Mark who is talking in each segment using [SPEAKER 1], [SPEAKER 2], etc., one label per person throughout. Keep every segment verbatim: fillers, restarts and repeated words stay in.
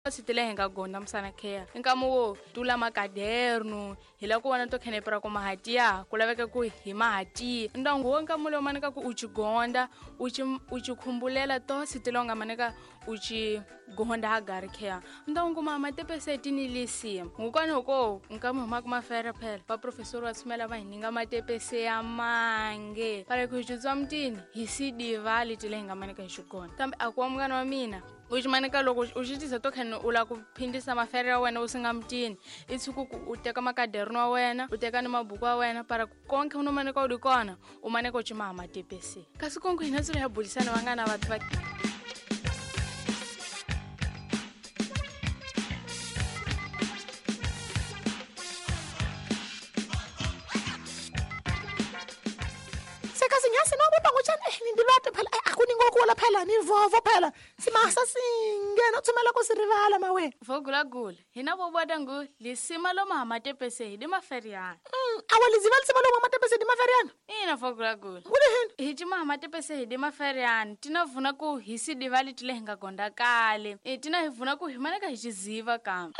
[SPEAKER 1] se tele henga gonda msana kea nka mo tula makaderno hila ku wana to khenepera ko mahatia ku laveka ku hi mahati ndangu nka mo le maneka ku uchi gonda uchi uchi khumbulela to se tele nga maneka uchi gonda ha gari kea ndangu mama tepese tinilisi ngukwane ko nka mo ma kuma fera phela ba professor wa tshimela ba hininga matepese ya mange pare ku juzwa mtini hi si divali tele nga maneka hi gonda tambe akwa mngana wa mina ujimaneka loko ushitisa to khani ula ku phindisa mafere ya wena usingamtini itshuku u teka makaderno wa wena u teka ni mabuku wa wena para konke uno maneka u dikona u maneka u chima matepese kasi konke hina tsule ya bulisana vangana vathu va
[SPEAKER 2] Ngiyasi no baba ngothani eh ndilwate phela akuningo kula phela ni vovo phela simasa singena uthumela ku sirivala mawe
[SPEAKER 1] vogula gula hina bobada ngu lisima lo mama tepese hi dimaferiana
[SPEAKER 2] mm awaliziva lisima lo mama tepese hi dimaferiana
[SPEAKER 1] ina vogula gula
[SPEAKER 2] kule hini
[SPEAKER 1] hi mama tepese hi dimaferiana tinavuna ku hi si divali tile hinga gonda kale e tina hi vuna ku hi maneka hi chiziva kambe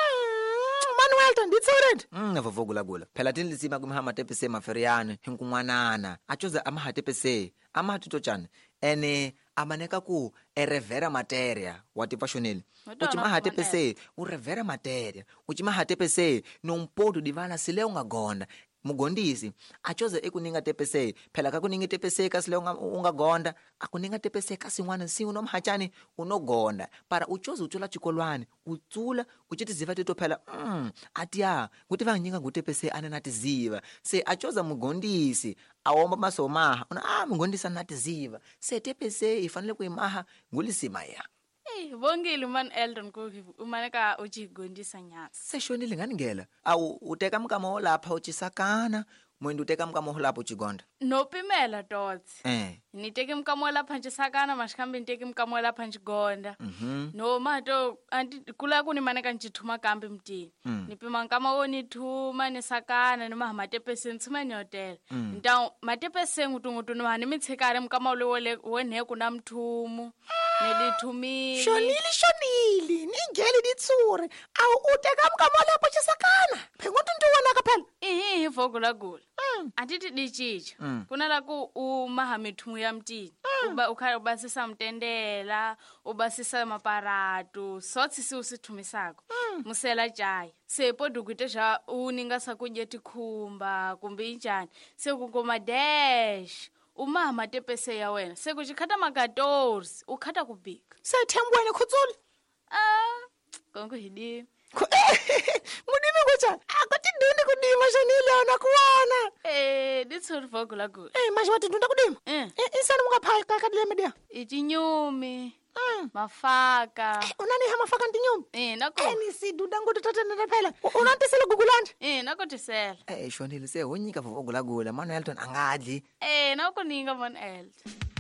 [SPEAKER 2] Manuel tanditsoredi
[SPEAKER 3] mm navovogula gula phela tinlisima kumhama tepese maferiana hinkunwanana achoza amahatepese amahatuto chana ene amaneka ku erevera materia watipashoneli uchimahatepese urevera materia uchimahatepese nompoto divala sile ungagonda mugondisi achoza ekuninga tepese phela kakuninga tepese kasile ungagonda akuninga tepese kasinwana si unomhachani unogonda para uchoza uchola chikolwane utsula uchitiziva teto phela mm atiya kuti vanginga ngutepese ananatiziva se achoza mugondisi awomba masomaha una ah mugondisa natiziva se tepese ifanele kuimaha ngulisima ya
[SPEAKER 1] Eh bongile man Eldon ko umaneka uchigondisa nyasa
[SPEAKER 3] seshonile nganingela awu uteka mkamo lapha uchisakana mwendo uteka mkamo lapha uchigonda
[SPEAKER 1] nopimela tots
[SPEAKER 3] eh
[SPEAKER 1] niteke mkamo lapha nchisakana mashikambe niteke mkamo lapha nchigonda
[SPEAKER 3] mhm
[SPEAKER 1] no mato anti kula kuni maneka nchithuma kambe mtini
[SPEAKER 3] mm.
[SPEAKER 1] nipima nkama woni thuma nisakana ni mama tepese ntsuma ni hotel
[SPEAKER 3] mm.
[SPEAKER 1] ntaw matepese ngutungutu no hani mitsekare mkama lo wole wone kuna mthumu nedithumile
[SPEAKER 2] shonili shonili ningeli ditsure awu uteka mkamo lapho chisakana phenguthi ntiwona ka phela
[SPEAKER 1] ihi vogula gula
[SPEAKER 2] mm.
[SPEAKER 1] atiti dichicha
[SPEAKER 3] Mm.
[SPEAKER 1] kunala ku umahamithumu ya mtini uba ukhala ubasisa mtendela ubasisa maparatu sothi si usithumisako musela jaya sepo dukute ja uninga sakuje tikhumba kumbe injani sekukoma dash umama tepese ya wena sekuchikhata makatorsi ukhata kubika
[SPEAKER 2] sethembweni khutsula
[SPEAKER 1] ah konke hidi
[SPEAKER 2] mudimi ngochani akuti nduni kudima shonili ona kuona
[SPEAKER 1] eh ditsuri vogula gula
[SPEAKER 2] eh manje wathi ndunda kudima
[SPEAKER 1] eh
[SPEAKER 2] insani mungaphaya kakadile media
[SPEAKER 1] itinyumi
[SPEAKER 2] mm
[SPEAKER 1] mafaka
[SPEAKER 2] unani hama faka ntinyumi
[SPEAKER 1] eh nako
[SPEAKER 2] eni siduda ngoto tatana phela unantisela gugulandi
[SPEAKER 1] eh nako tisela
[SPEAKER 3] eh shonile se honyika vovogula gula Manuel ton angadli
[SPEAKER 1] eh nako ninga man eld